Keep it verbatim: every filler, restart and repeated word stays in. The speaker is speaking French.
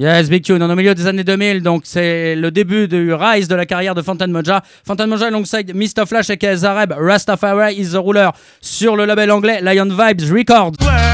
Yes, Big Tune, on est au milieu des années deux mille, donc c'est le début du rise de la carrière de Fantan Mojah. Fantan Mojah alongside mister Flash et Zareb, Rastafari is the ruler sur le label anglais Lion Vibes Records.